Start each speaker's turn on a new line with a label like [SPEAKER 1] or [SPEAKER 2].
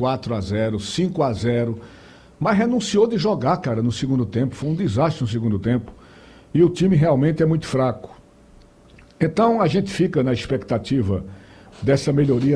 [SPEAKER 1] 4-0, 5-0, mas renunciou de jogar, cara, no segundo tempo. Foi um desastre no segundo tempo. E o time realmente é muito fraco. Então a gente fica na expectativa dessa melhoria